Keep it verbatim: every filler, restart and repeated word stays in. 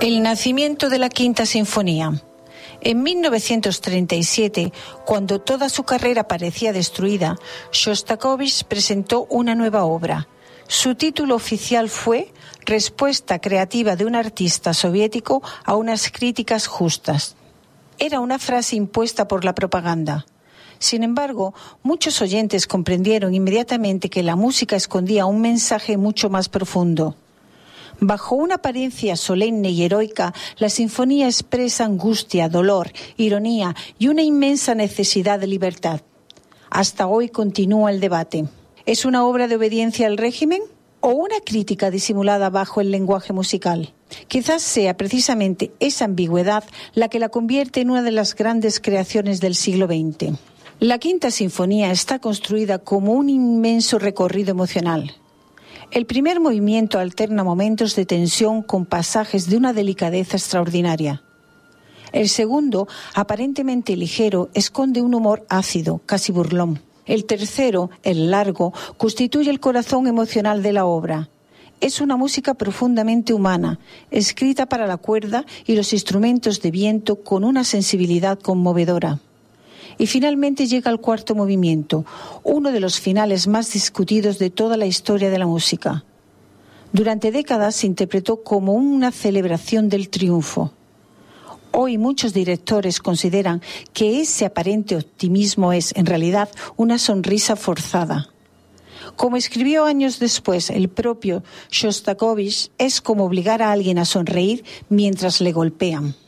El nacimiento de la Quinta Sinfonía. En mil novecientos treinta y siete, cuando toda su carrera parecía destruida, Shostakovich presentó una nueva obra. Su título oficial fue Respuesta creativa de un artista soviético a unas críticas justas. Era una frase impuesta por la propaganda. Sin embargo, muchos oyentes comprendieron inmediatamente que la música escondía un mensaje mucho más profundo. Bajo una apariencia solemne y heroica, la sinfonía expresa angustia, dolor, ironía y una inmensa necesidad de libertad. Hasta hoy continúa el debate. ¿Es una obra de obediencia al régimen o una crítica disimulada bajo el lenguaje musical? Quizás sea precisamente esa ambigüedad la que la convierte en una de las grandes creaciones del siglo veinte. La Quinta Sinfonía está construida como un inmenso recorrido emocional. El primer movimiento alterna momentos de tensión con pasajes de una delicadeza extraordinaria. El segundo, aparentemente ligero, esconde un humor ácido, casi burlón. El tercero, el largo, constituye el corazón emocional de la obra. Es una música profundamente humana, escrita para la cuerda y los instrumentos de viento con una sensibilidad conmovedora. Y finalmente llega el cuarto movimiento, uno de los finales más discutidos de toda la historia de la música. Durante décadas se interpretó como una celebración del triunfo. Hoy muchos directores consideran que ese aparente optimismo es, en realidad, una sonrisa forzada. Como escribió años después el propio Shostakovich, es como obligar a alguien a sonreír mientras le golpean.